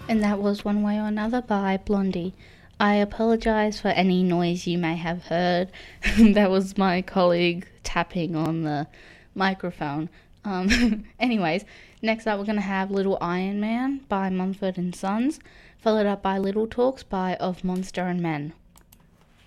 And that was One Way or Another by Blondie. I apologise for any noise you may have heard. That was my colleague tapping on the microphone. Anyways, next up we're going to have Little Iron Man by Mumford and Sons, followed up by Little Talks by Of Monster and Men.